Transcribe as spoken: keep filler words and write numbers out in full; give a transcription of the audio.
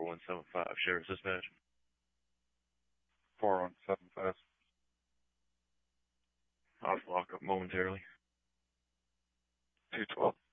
one seven five, Sheriff's Dispatch. four one seven five. I'll lock up momentarily. two twelve.